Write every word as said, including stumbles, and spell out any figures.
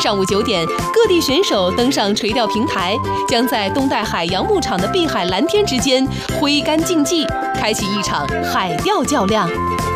上午九点，各地选手登上垂钓平台，将在东带海洋牧场的碧海蓝天之间挥竿竞技，开启一场海钓较量。